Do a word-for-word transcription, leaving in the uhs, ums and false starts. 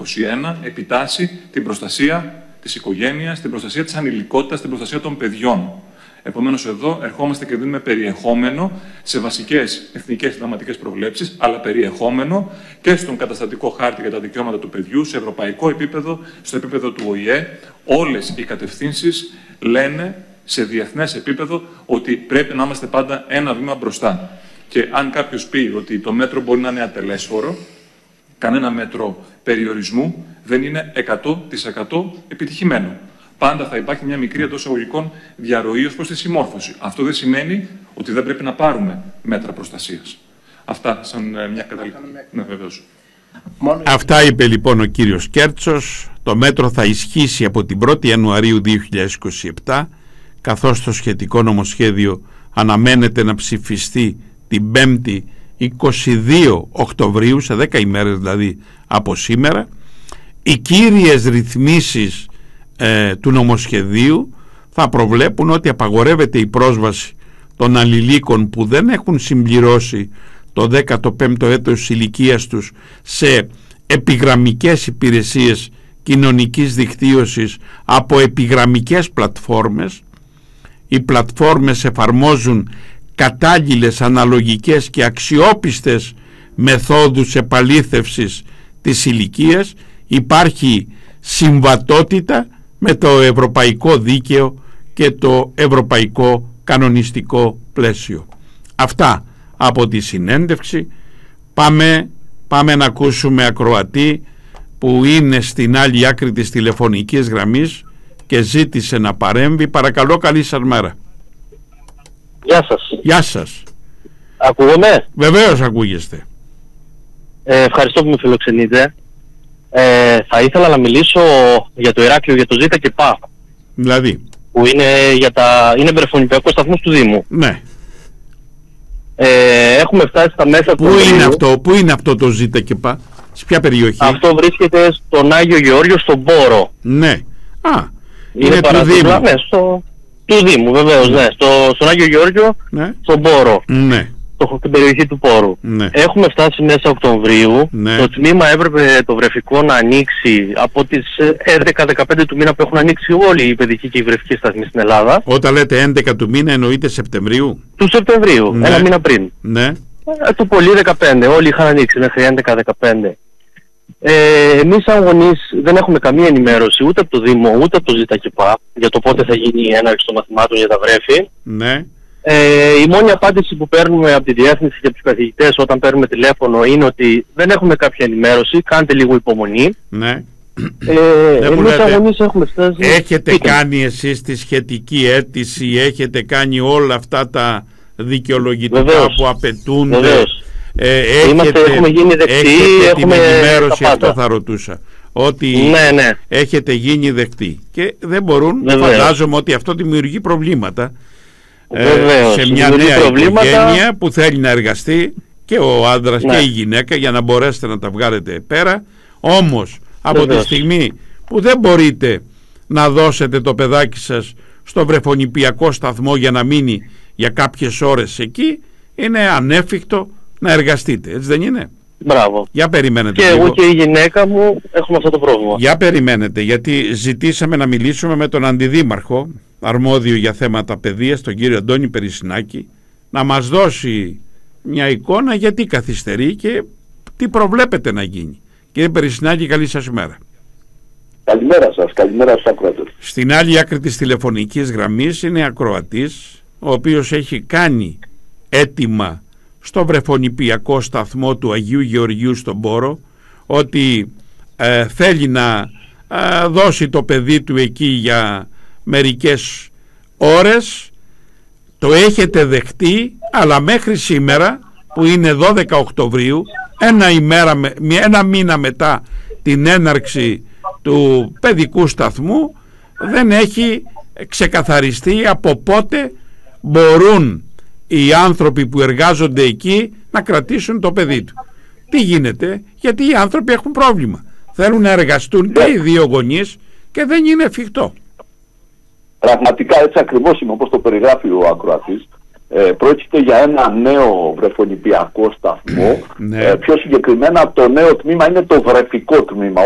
είκοσι ένα επιτάσσει την προστασία της οικογένειας, την προστασία της ανηλικότητας, την προστασία των παιδιών. Επομένως, εδώ ερχόμαστε και δίνουμε περιεχόμενο σε βασικές εθνικές συνταγματικές προβλέψεις, αλλά περιεχόμενο και στον καταστατικό χάρτη για τα δικαιώματα του παιδιού, σε ευρωπαϊκό επίπεδο, στο επίπεδο του Ο Η Ε. Όλες οι κατευθύνσεις λένε σε διεθνές επίπεδο ότι πρέπει να είμαστε πάντα ένα βήμα μπροστά. Και αν κάποιος πει ότι το μέτρο μπορεί να είναι ατελέσφορο, κανένα μέτρο περιορισμού δεν είναι εκατό τοις εκατό επιτυχημένο. Πάντα θα υπάρχει μια μικρή εντός εισαγωγικών διαρροή ως προς τη συμμόρφωση. Αυτό δεν σημαίνει ότι δεν πρέπει να πάρουμε μέτρα προστασίας. Αυτά σαν μια καταλήξη. Ναι, βεβαίως. Αυτά είπε λοιπόν ο κύριος Κέρτσος. Το μέτρο θα ισχύσει από την πρώτη Ιανουαρίου δύο χιλιάδες είκοσι επτά, καθώς το σχετικό νομοσχέδιο αναμένεται να ψηφιστεί την πέμπτη είκοσι δύο Οκτωβρίου, σε δέκα ημέρες δηλαδή από σήμερα. Οι κύριες ρυθμίσεις ε, του νομοσχεδίου θα προβλέπουν ότι απαγορεύεται η πρόσβαση των αλληλίκων που δεν έχουν συμπληρώσει το δέκατο πέμπτο έτος ηλικίας τους σε επιγραμμικές υπηρεσίες κοινωνικής δικτύωσης από επιγραμμικές πλατφόρμες. Οι πλατφόρμες εφαρμόζουν κατάλληλες, αναλογικές και αξιόπιστες μεθόδους επαλήθευσης της ηλικίας. Υπάρχει συμβατότητα με το ευρωπαϊκό δίκαιο και το ευρωπαϊκό κανονιστικό πλαίσιο. Αυτά από τη συνέντευξη. Πάμε, πάμε να ακούσουμε ακροατή που είναι στην άλλη άκρη της τηλεφωνικής γραμμής και ζήτησε να παρέμβει. Παρακαλώ, καλή σας μέρα. Γεια σας. Γεια σας. Ακούγομαι? Βεβαίως ακούγεστε. Ε, ευχαριστώ που με φιλοξενείτε. Ε, θα ήθελα να μιλήσω για το Ηράκλειο, για το Ζ και Π. Δηλαδή? Που είναι, για τα, είναι βρεφονιπιακός σταθμός του Δήμου. Ναι. Ε, έχουμε φτάσει στα μέσα του... Πού είναι αυτό, πού είναι αυτό το Ζ και Π? Σε ποια περιοχή? Αυτό βρίσκεται στον Άγιο Γεώργιο, στον Πόρο. Ναι. Α, είναι, είναι του Δήμου. Ναι, στο... του Δήμου βεβαίως, ναι. Στο, στον Άγιο Γεώργιο, ναι. Στον Πόρο. Ναι. Το, την περιοχή του Πόρου. Ναι. Έχουμε φτάσει μέσα Οκτωβρίου. Ναι. Το τμήμα έπρεπε το βρεφικό να ανοίξει από τις έντεκα δεκαπέντε του μήνα που έχουν ανοίξει όλοι οι παιδικοί και οι βρεφικοί σταθμοί στην Ελλάδα. Όταν λέτε έντεκα του μήνα εννοείται Σεπτεμβρίου? Του Σεπτεμβρίου, ναι. Ένα μήνα πριν. Ναι. Ε, το πολύ δεκαπέντε, όλοι είχαν ανοίξει μέχρι έντεκα δεκαπέντε. Ε, εμείς σαν γονείς δεν έχουμε καμία ενημέρωση ούτε από το Δήμο ούτε από το Ζ και Π για το πότε θα γίνει η έναρξη των μαθημάτων για τα βρέφη. Ναι. Ε, η μόνη απάντηση που παίρνουμε από τη διεύθυνση και από τους καθηγητές όταν παίρνουμε τηλέφωνο είναι ότι δεν έχουμε κάποια ενημέρωση, κάντε λίγο υπομονή. Ναι. Ε, εμείς σαν γονείς έχουμε φτάσει... Έχετε Είτε. κάνει εσείς τη σχετική αίτηση, έχετε κάνει όλα αυτά τα δικαιολογητικά Βεβαίως. που απαιτούνται? Βεβαίως. Ε, έχετε, Είμαστε, έχουμε γίνει δεκτοί, έχετε έχουμε την ενημέρωση, αυτό θα ρωτούσα. Ότι ναι, ναι. έχετε γίνει δεκτοί. Και δεν μπορούν, Βεβαίως. φαντάζομαι ότι αυτό δημιουργεί προβλήματα. Βεβαίως. σε μια νέα οικογένεια που θέλει να εργαστεί και ο άντρας ναι. και η γυναίκα για να μπορέσετε να τα βγάλετε πέρα. Όμως από Βεβαίως. τη στιγμή που δεν μπορείτε να δώσετε το παιδάκι σας στο βρεφονιπιακό σταθμό για να μείνει για κάποιες ώρες εκεί, είναι ανέφικτο να εργαστείτε, έτσι δεν είναι? Μπράβο. Για περιμένετε. Και λίγο. εγώ και η γυναίκα μου έχουμε αυτό το πρόβλημα. Για περιμένετε, γιατί ζητήσαμε να μιλήσουμε με τον αντιδήμαρχο αρμόδιο για θέματα παιδείας, τον κύριο Αντώνη Περισσινάκη, να μας δώσει μια εικόνα γιατί καθυστερεί και τι προβλέπετε να γίνει. Κύριε Περισσινάκη, καλή σας ημέρα. Καλημέρα σας, καλημέρα στους ακροατές. Στην άλλη άκρη της τηλεφωνικής γραμμής είναι ακροατής, ο οποίος έχει κάνει αίτημα στο βρεφονιπιακό σταθμό του Αγίου Γεωργίου στον Πόρο ότι ε, θέλει να ε, δώσει το παιδί του εκεί για μερικές ώρες. Το έχετε δεχτεί, αλλά μέχρι σήμερα που είναι δώδεκα Οκτωβρίου, ένα, ημέρα, ένα μήνα μετά την έναρξη του παιδικού σταθμού, δεν έχει ξεκαθαριστεί από πότε μπορούν οι άνθρωποι που εργάζονται εκεί να κρατήσουν το παιδί του. Τι γίνεται? Γιατί οι άνθρωποι έχουν πρόβλημα, θέλουν να εργαστούν και οι δύο γονείς και δεν είναι εφικτό. Πραγματικά έτσι ακριβώς είναι όπως το περιγράφει ο ακροατής. Ε, πρόκειται για ένα νέο βρεφονιπιακό σταθμό. Ναι. Ε, πιο συγκεκριμένα το νέο τμήμα είναι το βρεφικό τμήμα.